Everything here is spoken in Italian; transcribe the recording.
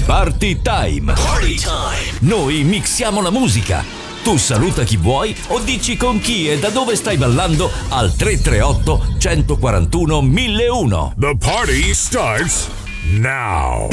Party Time. Party Time. Noi mixiamo la musica. Tu saluta chi vuoi o dici con chi e da dove stai ballando al 338 141 1001. The party starts now.